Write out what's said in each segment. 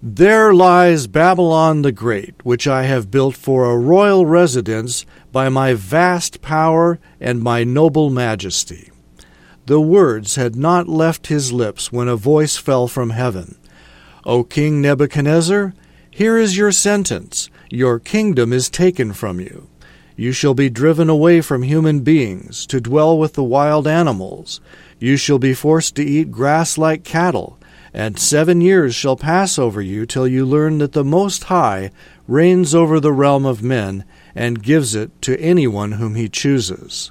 There lies Babylon the Great, which I have built for a royal residence by my vast power and my noble majesty." The words had not left his lips when a voice fell from heaven. "O King Nebuchadnezzar, here is your sentence. Your kingdom is taken from you. You shall be driven away from human beings, to dwell with the wild animals. You shall be forced to eat grass like cattle, and 7 years shall pass over you till you learn that the Most High reigns over the realm of men and gives it to anyone whom he chooses."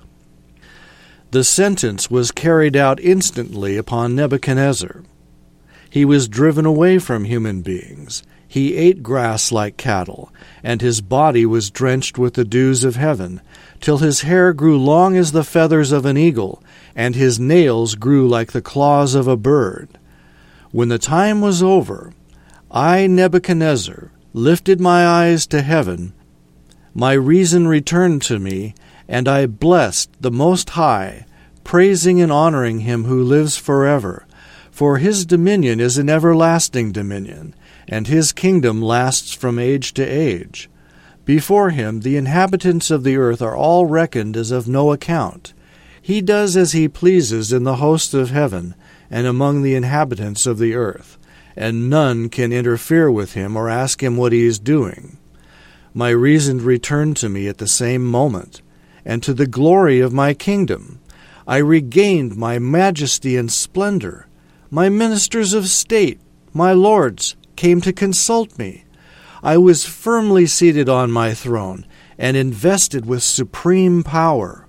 The sentence was carried out instantly upon Nebuchadnezzar. He was driven away from human beings. He ate grass like cattle, and his body was drenched with the dews of heaven, till his hair grew long as the feathers of an eagle, and his nails grew like the claws of a bird. When the time was over, I, Nebuchadnezzar, lifted my eyes to heaven. My reason returned to me, and I blessed the Most High, praising and honoring him who lives forever. For his dominion is an everlasting dominion, and his kingdom lasts from age to age. Before him the inhabitants of the earth are all reckoned as of no account. He does as he pleases in the host of heaven and among the inhabitants of the earth, and none can interfere with him or ask him what he is doing. My reason returned to me at the same moment, and to the glory of my kingdom. I regained my majesty and splendor. My ministers of state, my lords, came to consult me. I was firmly seated on my throne and invested with supreme power.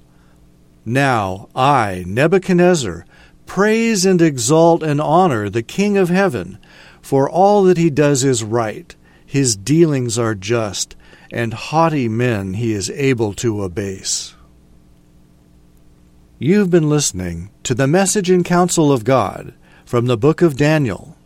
Now I, Nebuchadnezzar, praise and exalt and honor the King of heaven, for all that he does is right. His dealings are just, and haughty men he is able to abase. You've been listening to the Message and Counsel of God from the book of Daniel.